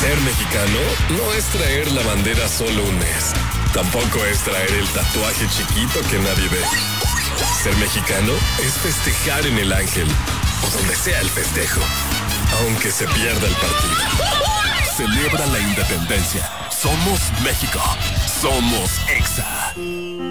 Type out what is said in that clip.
Ser mexicano no es traer la bandera solo un mes. Tampoco es traer el tatuaje chiquito que nadie ve. Ser mexicano es festejar en el Ángel o donde sea el festejo, aunque se pierda el partido. Celebra la independencia. Somos México. Somos EXA.